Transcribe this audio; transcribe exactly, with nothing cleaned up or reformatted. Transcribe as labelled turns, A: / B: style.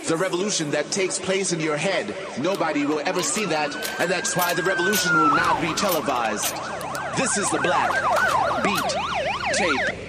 A: the revolution that takes place in your head. Nobody will ever see that, and that's why the revolution will not be televised. This is the Black Beat Tape